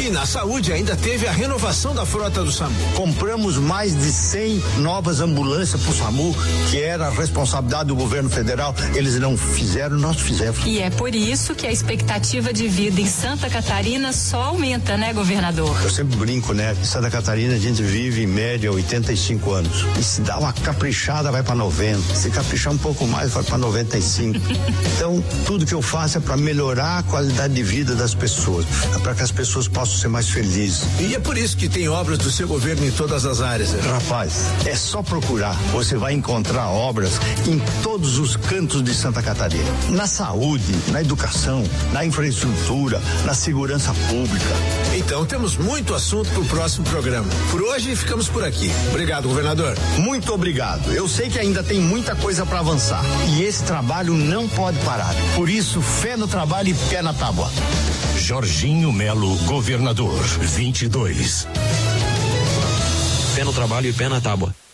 E na saúde ainda teve a renovação da frota do SAMU. Compramos mais de 100 novas ambulâncias pro SAMU, que era a responsabilidade do governo federal. Eles não fizeram, nós fizemos. E é por isso que a expectativa de vida em Santa Catarina só aumenta, né, governador? Eu sempre brinco, né? Em Santa Catarina a gente vive em média 85 anos. E se dá uma caprichada, vai para 90. Se caprichar um pouco mais, vai para 95. Então, tudo que eu faço é para melhorar a qualidade de vida das pessoas, para que as pessoas possam ser mais felizes. E é por isso que tem obras do seu governo em todas as áreas. Né? Rapaz, é só procurar. Você vai encontrar obras em todos os cantos de Santa Catarina. Na saúde, na educação, na infraestrutura, na segurança pública. Então temos muito assunto para o próximo programa. Por hoje ficamos por aqui. Obrigado, governador. Muito obrigado. Eu sei que ainda tem muita coisa para avançar e esse trabalho não pode parar. Por isso, fé no trabalho e pé na tábua. Jorginho Melo, governador, 22. Pé no trabalho e pé na tábua.